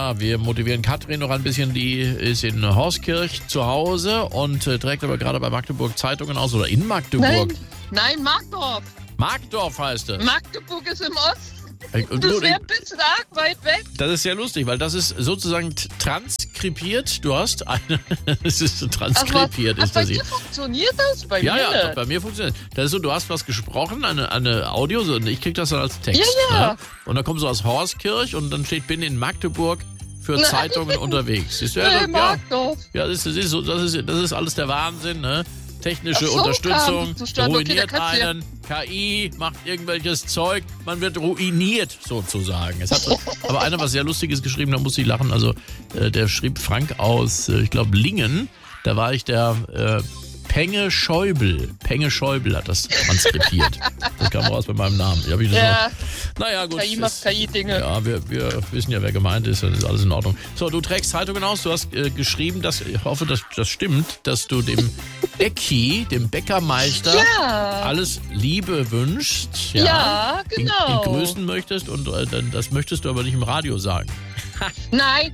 Ja, wir motivieren Katrin noch ein bisschen. Die ist in Horskirch zu Hause und trägt aber gerade bei Magdeburg Zeitungen aus. Oder in Magdeburg. Nein, Markdorf. Markdorf heißt es. Magdeburg ist im Osten. Und Das wäre ein bisschen arg weit weg. Das ist ja lustig, weil das ist sozusagen transkribiert. Du hast eine. Es ist transkribiert. Bei dir funktioniert das? Bei mir Ja, nicht. bei mir funktioniert das. Das ist so, du hast was gesprochen, eine Audio, und ich krieg das dann als Text. Ja. Ne? Und dann kommst du aus Horskirch und dann steht, bin in Magdeburg für Zeitungen unterwegs. Siehst du, Markdorf. ja, das ist alles der Wahnsinn, ne? Technische Unterstützung ruiniert einen, KI macht irgendwelches Zeug, man wird ruiniert sozusagen. Es hat aber einer was sehr Lustiges geschrieben, da muss ich lachen, also der schrieb Frank aus, ich glaube Lingen, da war ich der Penge Schäuble hat das transkribiert. Das kam raus bei meinem Namen. Naja, gut. KI macht KI-Dinge. Ja, wir wissen ja, wer gemeint ist, dann ist alles in Ordnung. So, du trägst Zeitungen aus, du hast geschrieben, ich hoffe, das stimmt, dass du dem Ecki, dem Bäckermeister, alles Liebe wünschst. Ja, genau. Ihn grüßen möchtest und das möchtest du aber nicht im Radio sagen. Nein,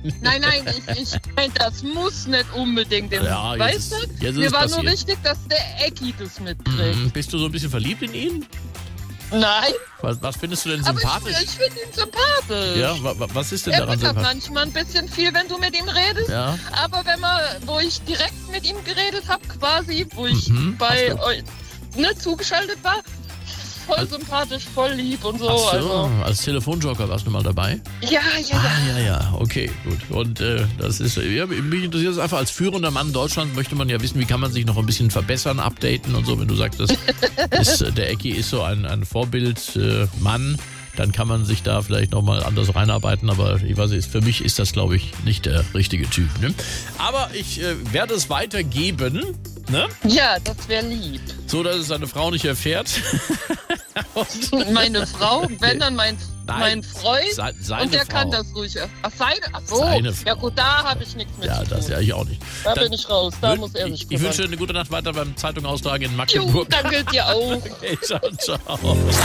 das muss nicht unbedingt. Weißt du? Mir war nur wichtig, dass der Ecki das mitkriegt. Bist du so ein bisschen verliebt in ihn? Nein. Was findest du denn sympathisch? Aber ich finde ihn sympathisch. Ja, was ist denn daran sympathisch? Er sympathisch? manchmal ein bisschen viel, wenn du mit ihm redest. Ja. Aber wo ich direkt mit ihm geredet habe, quasi, wo ich bei euch zugeschaltet war, voll sympathisch, voll lieb und so. Ach so, als Telefonjoker warst du mal dabei? Ja. Okay, gut. Und das ist, mich interessiert es einfach, als führender Mann Deutschlands möchte man ja wissen, wie kann man sich noch ein bisschen verbessern, updaten und so. Wenn du sagst, der Ecki ist so ein Vorbildmann, dann kann man sich da vielleicht nochmal anders reinarbeiten. Aber ich weiß nicht, für mich ist das, glaube ich, nicht der richtige Typ. Ne? Aber ich werde es weitergeben. Ne? Ja, das wäre lieb. So, dass es seine Frau nicht erfährt. Meine Frau, wenn dann mein Freund, seine und der Frau. Kann das ruhig. Seine Frau. Ja gut, da habe ich nichts mit zu tun. Das ja ich auch nicht. Da bin ich raus, da muss er sich kümmern. Ich wünsche dir eine gute Nacht weiter beim Zeitungaustragen in Magdeburg. Danke dir auch. Okay, ciao.